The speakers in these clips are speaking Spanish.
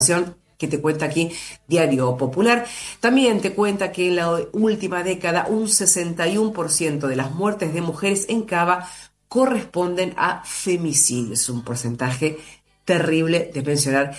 que te cuenta aquí Diario Popular. También te cuenta que en la última década un 61% de las muertes de mujeres en Cava corresponden a femicidios, un porcentaje terrible de mencionar,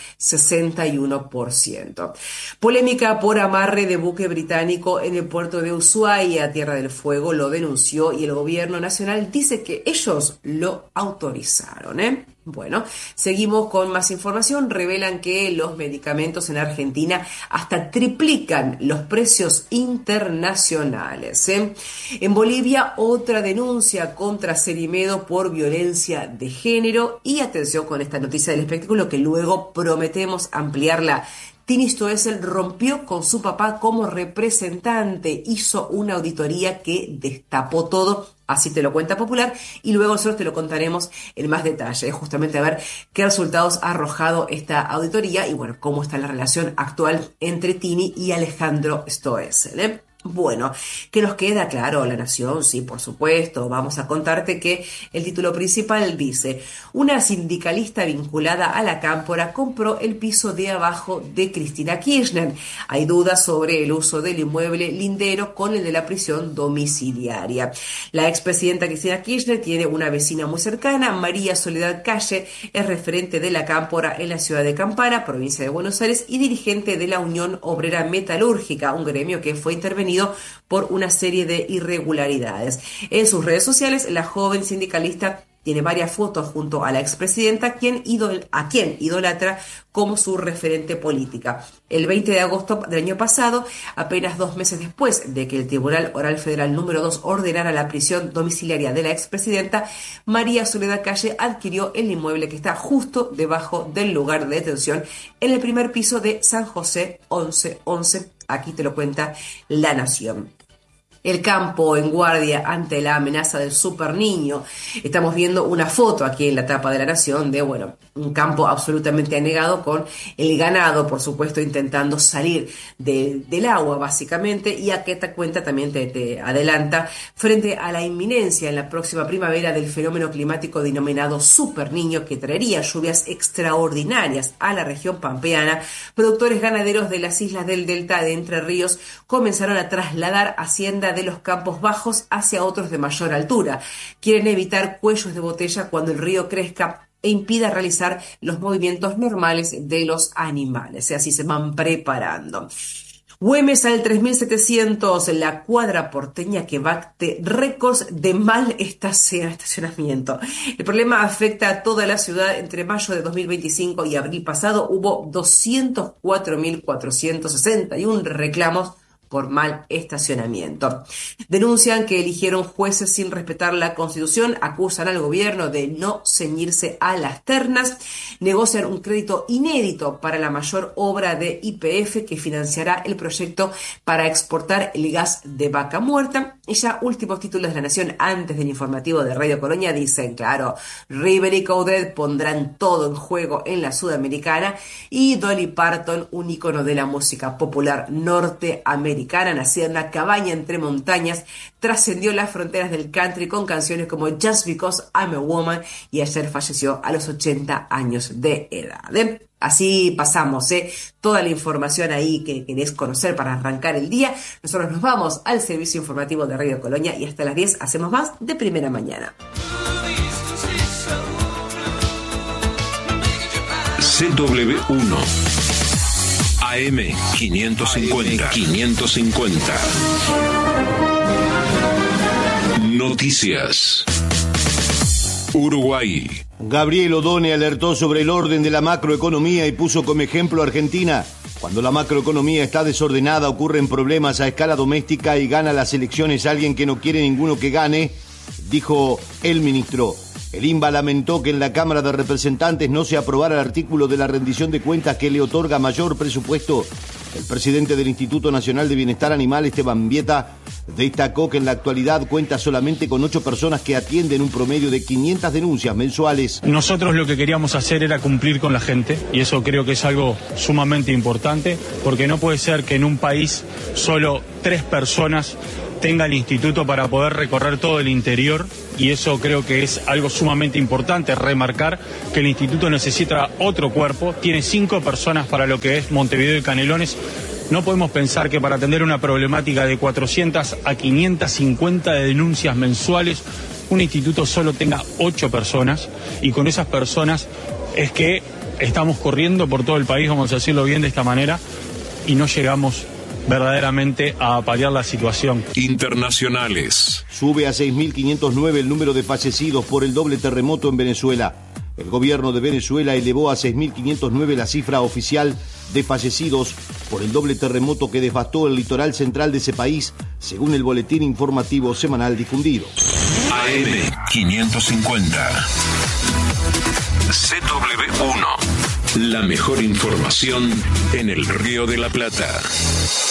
61%. Polémica por amarre de buque británico en el puerto de Ushuaia, Tierra del Fuego, lo denunció y el gobierno nacional dice que ellos lo autorizaron, Bueno, seguimos con más información. Revelan que los medicamentos en Argentina hasta triplican los precios internacionales. En Bolivia, otra denuncia contra Cerimedo por violencia de género. Y atención con esta noticia del espectáculo que luego prometemos ampliarla. Tini Stoessel rompió con su papá como representante, hizo una auditoría que destapó todo, así te lo cuenta Popular, y luego nosotros te lo contaremos en más detalle, justamente a ver qué resultados ha arrojado esta auditoría y bueno, cómo está la relación actual entre Tini y Alejandro Stoessel, Bueno, que nos queda claro, La Nación, sí, por supuesto. Vamos a contarte que el título principal dice: una sindicalista vinculada a la Cámpora compró el piso de abajo de Cristina Kirchner. Hay dudas sobre el uso del inmueble lindero con el de la prisión domiciliaria. La expresidenta Cristina Kirchner tiene una vecina muy cercana, María Soledad Calle, es referente de la Cámpora en la ciudad de Campana, provincia de Buenos Aires, y dirigente de la Unión Obrera Metalúrgica, un gremio que fue intervenido por una serie de irregularidades. En sus redes sociales, la joven sindicalista tiene varias fotos junto a la expresidenta, a quien idolatra como su referente política. El 20 de agosto del año pasado, apenas 2 meses después de que el Tribunal Oral Federal número 2 ordenara la prisión domiciliaria de la expresidenta, María Soledad Calle adquirió el inmueble que está justo debajo del lugar de detención en el primer piso de San José 1111. Aquí te lo cuenta La Nación. El campo en guardia ante la amenaza del superniño. Estamos viendo una foto aquí en la tapa de La Nación de, un campo absolutamente anegado con el ganado, por supuesto, intentando salir del agua, básicamente. Y aquí te cuenta, también te adelanta, frente a la inminencia en la próxima primavera del fenómeno climático denominado superniño, que traería lluvias extraordinarias a la región pampeana, productores ganaderos de las islas del delta de Entre Ríos comenzaron a trasladar hacienda de los campos bajos hacia otros de mayor altura. Quieren evitar cuellos de botella cuando el río crezca e impida realizar los movimientos normales de los animales. Así se van preparando. Güemes al 3700, la cuadra porteña que bate récords de mal estacionamiento. El problema afecta a toda la ciudad. Entre mayo de 2025 y abril pasado hubo 204.461 reclamos por mal estacionamiento. Denuncian que eligieron jueces sin respetar la Constitución, acusan al gobierno de no ceñirse a las ternas, negocian un crédito inédito para la mayor obra de YPF que financiará el proyecto para exportar el gas de vaca muerta. Y ya últimos títulos de La Nación antes del informativo de Radio Colonia dicen, claro, River y Coudet pondrán todo en juego en la Sudamericana y Dolly Parton, un ícono de la música popular norteamericana, nacida en una cabaña entre montañas, trascendió las fronteras del country con canciones como Just Because I'm a Woman y ayer falleció a los 80 años de edad. Así pasamos, toda la información ahí que querés conocer para arrancar el día. Nosotros nos vamos al servicio informativo de Radio Colonia y hasta las 10 hacemos más de primera mañana. CW1 AM 550. Noticias. Uruguay. Gabriel Odone alertó sobre el orden de la macroeconomía y puso como ejemplo a Argentina. Cuando la macroeconomía está desordenada, ocurren problemas a escala doméstica y gana las elecciones alguien que no quiere ninguno que gane, dijo el ministro. El INBA lamentó que en la Cámara de Representantes no se aprobara el artículo de la rendición de cuentas que le otorga mayor presupuesto. El presidente del Instituto Nacional de Bienestar Animal, Esteban Vieta, destacó que en la actualidad cuenta solamente con 8 personas que atienden un promedio de 500 denuncias mensuales. Nosotros lo que queríamos hacer era cumplir con la gente y eso creo que es algo sumamente importante porque no puede ser que en un país solo 3 personas tenga el instituto para poder recorrer todo el interior, y eso creo que es algo sumamente importante, remarcar que el instituto necesita otro cuerpo, tiene 5 personas para lo que es Montevideo y Canelones. No podemos pensar que para atender una problemática de 400 a 550 de denuncias mensuales, un instituto solo tenga 8 personas, y con esas personas es que estamos corriendo por todo el país, vamos a decirlo bien de esta manera, y no llegamos verdaderamente a paliar la situación. Internacionales. Sube a 6.509 el número de fallecidos por el doble terremoto en Venezuela. El gobierno de Venezuela elevó a 6.509 la cifra oficial de fallecidos por el doble terremoto que devastó el litoral central de ese país, según el boletín informativo semanal difundido. AM 550. CW1. La mejor información en el Río de la Plata.